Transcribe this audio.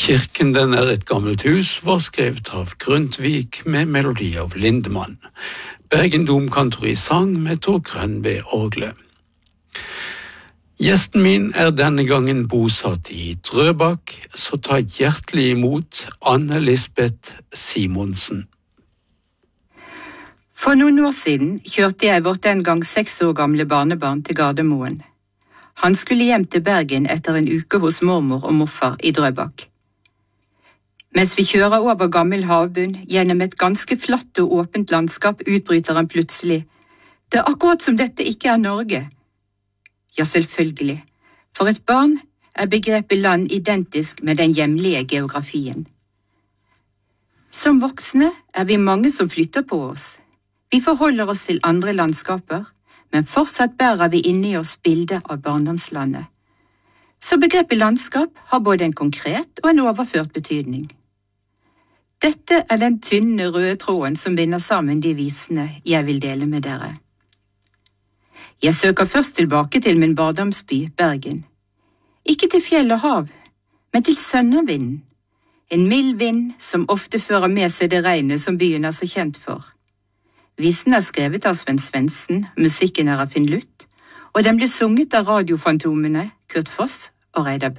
Kirken den et gammelt hus, var skrevet av Grundtvig med melodi av Lindemann. Bergen Domkantori sang med Tor Grønn ved orgelet. Gjesten min denne gangen bosatt i Drøbak, så ta hjertelig imot Anne Lisbeth Simonsen. For noen år siden kjørte jeg vårt den gang 6 år gamle barnebarn til Gardermoen. Han skulle hjem til Bergen etter en uke hos mormor og morfar i Drøbak. Mens vi kjører over gammel havbunn gjennom et ganske flatt og åpent landskap, utbryter han plutselig: «Det akkurat som dette ikke Norge.» Ja, selvfølgelig. For et barn begrepet land identisk med den hjemlige geografien. Som voksne vi mange som flytter på oss. Vi forholder oss til andre landskaper, men fortsatt bærer vi inni oss bildet av barndomslandet. Så begrepet landskap har både en konkret og en overført betydning. Dette den tynne røde tråden som binder sammen de visene jeg vil dele med dere. Jeg søker først tilbake til min barndomsby, Bergen. Ikke til fjell og hav, men til sønnavinden. En mild vind som ofte fører med seg det regnet som byen så kjent for. Visen skrevet av Sven Svendsen, musikken av Finn Luth, og den ble sunget av radiofantomene Kurt Foss og Reidar Bø.